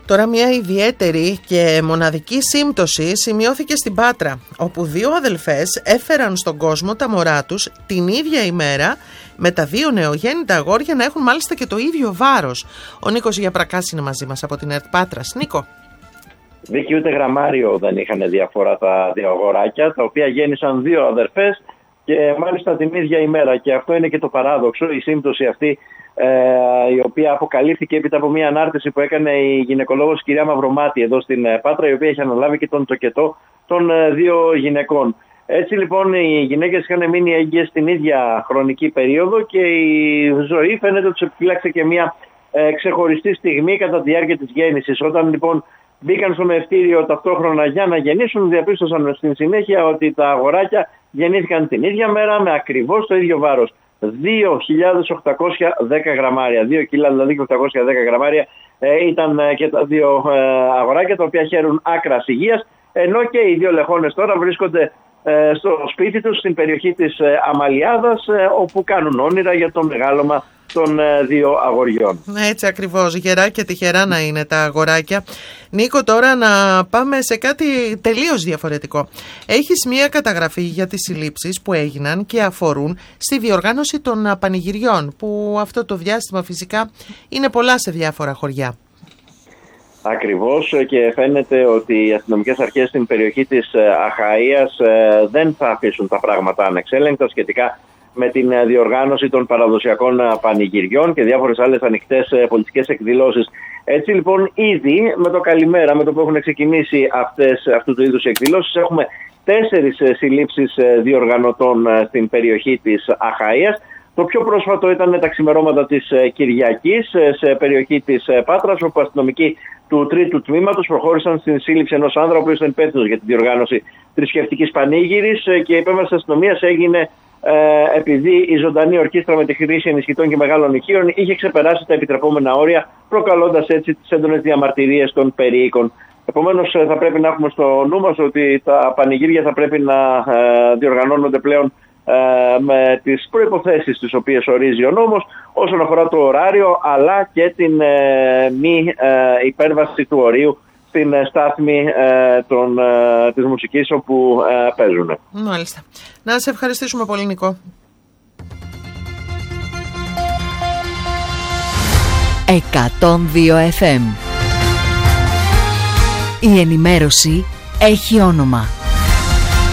Τώρα μια ιδιαίτερη και μοναδική σύμπτωση σημειώθηκε στην Πάτρα, όπου δύο αδελφές έφεραν στον κόσμο τα μωρά τους την ίδια ημέρα, με τα δύο νεογέννητα αγόρια να έχουν μάλιστα και το ίδιο βάρος. Ο Νίκος Γιαπρακάς είναι μαζί μας από την ΕΡΤ Πάτρας. Νίκο. Βίκυ, ούτε γραμμάριο δεν είχαν διαφορά τα δύο αγοράκια, τα οποία γέννησαν δύο αδερφές και μάλιστα την ίδια ημέρα. Και αυτό είναι και το παράδοξο, η σύμπτωση αυτή, η οποία αποκαλύφθηκε έπειτα από μια ανάρτηση που έκανε η γυναικολόγος κυρία Μαυρομάτη εδώ στην Πάτρα, η οποία έχει αναλάβει και τον τοκετό των δύο γυναικών. Έτσι λοιπόν οι γυναίκες είχαν μείνει έγκυες την ίδια χρονική περίοδο και η ζωή φαίνεται ότι τους επιφύλαξε και μια ξεχωριστή στιγμή κατά τη διάρκεια της γέννησης. Όταν λοιπόν μπήκαν στο μευτήριο ταυτόχρονα για να γεννήσουν, διαπίστωσαν στην συνέχεια ότι τα αγοράκια γεννήθηκαν την ίδια μέρα με ακριβώς το ίδιο βάρος. 2.810 γραμμάρια. 2 κιλά δηλαδή και 810 γραμμάρια ήταν και τα δύο αγοράκια, τα οποία χαίρουν άκρας υγείας, ενώ και οι δύο λεχόνες τώρα βρίσκονται στο σπίτι τους στην περιοχή της Αμαλιάδας, όπου κάνουν όνειρα για το μεγάλωμα των δύο αγοριών. Έτσι ακριβώς, γερά και τυχερά να είναι τα αγοράκια. Νίκο, τώρα να πάμε σε κάτι τελείως διαφορετικό. Έχεις μία καταγραφή για τις συλλήψεις που έγιναν και αφορούν στη διοργάνωση των πανηγυριών, που αυτό το διάστημα φυσικά είναι πολλά σε διάφορα χωριά. Ακριβώς, και φαίνεται ότι οι αστυνομικές αρχές στην περιοχή της Αχαΐας δεν θα αφήσουν τα πράγματα ανεξέλεγκτα σχετικά με την διοργάνωση των παραδοσιακών πανηγυριών και διάφορες άλλες ανοιχτές πολιτικές εκδηλώσεις. Έτσι λοιπόν, ήδη με το καλημέρα, με το που έχουν ξεκινήσει αυτού του είδους εκδηλώσεις, έχουμε 4 συλλήψεις διοργανωτών στην περιοχή της Αχαΐας. Το πιο πρόσφατο ήταν τα ξημερώματα της Κυριακής σε περιοχή της Πάτρας, όπου αστυνομικοί του 3ου τμήματος προχώρησαν στην σύλληψη ενός άνδρα, ο οποίος ήταν υπεύθυνος για τη διοργάνωση θρησκευτικής πανήγυρης, και η επέμβαση της αστυνομίας έγινε επειδή η ζωντανή ορκίστρα με τη χρήση ενισχυτών και μεγάλων ηχείων είχε ξεπεράσει τα επιτρεπόμενα όρια, προκαλώντας έτσι τις έντονες διαμαρτυρίες των περιοίκων. Επομένως, θα πρέπει να έχουμε στο νου μας ότι τα πανηγύρια θα πρέπει να διοργανώνονται πλέον με τις προϋποθέσεις τις οποίες ορίζει ο νόμος όσον αφορά το ωράριο, αλλά και την μη υπέρβαση του ορίου στην στάθμη της μουσικής όπου παίζουν. Μάλιστα. Να σε ευχαριστήσουμε πολύ, Νικό. 102 FM. Η ενημέρωση έχει όνομα.